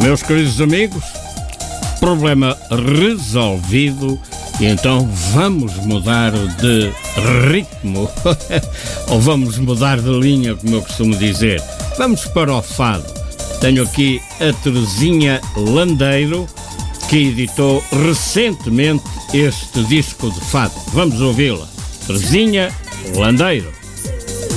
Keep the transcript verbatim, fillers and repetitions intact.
Meus queridos amigos, problema resolvido, e então vamos mudar de ritmo, ou vamos mudar de linha, como eu costumo dizer. Vamos para o fado. Tenho aqui a Terezinha Landeiro, que editou recentemente este disco de fado. Vamos ouvi-la. Terezinha Landeiro.